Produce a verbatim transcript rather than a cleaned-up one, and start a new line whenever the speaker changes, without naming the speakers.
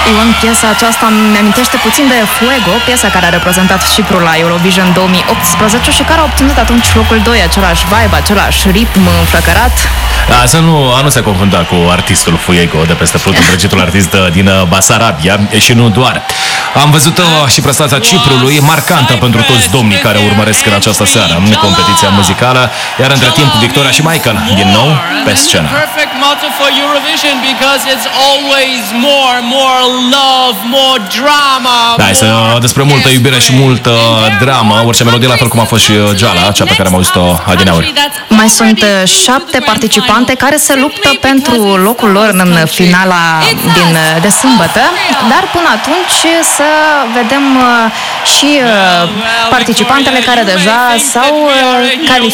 în piesa aceasta îmi amintește puțin de Fuego, piesa care a reprezentat Ciprul la Eurovision două mii optsprezece și care a obținut atunci locul doi, același vibe, același ritm înflăcărat.
A, să nu, a nu se confunda cu artistul Fuego de peste Pluton, regitul artist din Basarabia și nu doar. Am văzut și prestația Ciprului, marcantă pentru toți domnii care urmăresc în această seară în competiția muzicală, iar între timp Victoria și Michael din nou pe scenă. Da, este despre multă iubire și multă dramă, orice melodie, la fel cum a fost și Jala, cea pe care am auzit-o adineauri.
Mai sunt șapte participante care se luptă pentru locul lor în finala din, de sâmbătă, dar până atunci să vedem și participantele care deja s-au calificat